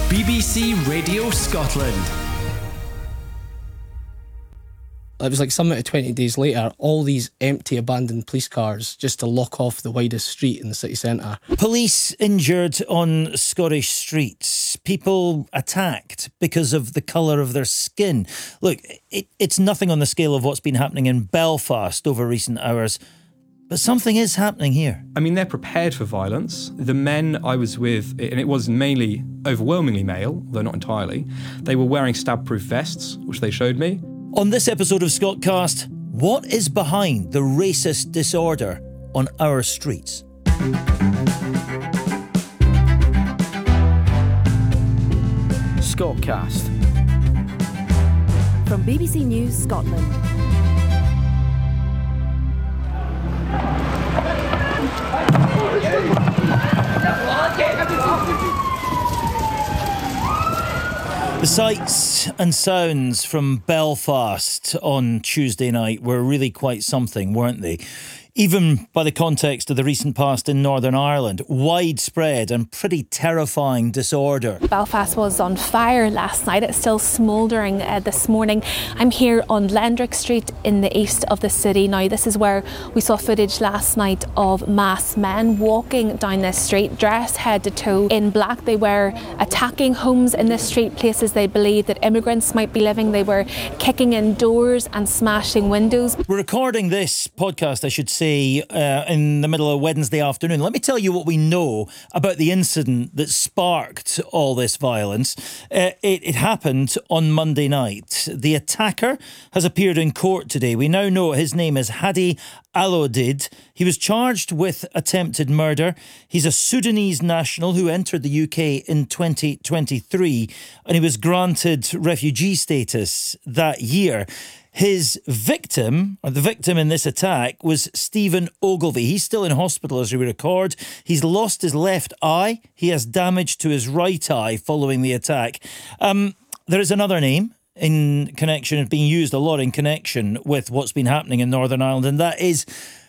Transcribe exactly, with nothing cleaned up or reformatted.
B B C Radio Scotland. It was like something to twenty days later, all these empty, abandoned police cars just to lock off the widest street in the city centre. Police injured on Scottish streets. People attacked because of the colour of their skin. Look, it, it's nothing on the scale of what's been happening in Belfast over recent hours, but something is happening here. I mean, they're prepared for violence. The men I was with, and it was mainly overwhelmingly male, though not entirely, they were wearing stab-proof vests, which they showed me. On this episode of Scotcast, what is behind the racist disorder on our streets? Scotcast. From B B C News Scotland. The sights and sounds from Belfast on Tuesday night were really quite something, weren't they? Even by the context of the recent past in Northern Ireland, widespread and pretty terrifying disorder. Belfast was on fire last night. It's still smouldering uh, this morning. I'm here on Lendrick Street in the east of the city. Now, this is where we saw footage last night of masked men walking down this street, dressed head to toe in black. They were attacking homes in this street, places they believed that immigrants might be living. They were kicking in doors and smashing windows. We're recording this podcast, I should say, Uh, in the middle of Wednesday afternoon. Let me tell you what we know about the incident that sparked all this violence. Uh, it, it happened on Monday night. The attacker has appeared in court today. We now know his name is Hadi Alodid. He was charged with attempted murder. He's a Sudanese national who entered the U K in twenty twenty-three, and he was granted refugee status that year. His victim, or the victim in this attack, was Stephen Ogilvie. He's still in hospital as we record. He's lost his left eye. He has damage to his right eye following the attack. Um, there is another name in connection, being used a lot in connection with what's been happening in Northern Ireland, and that is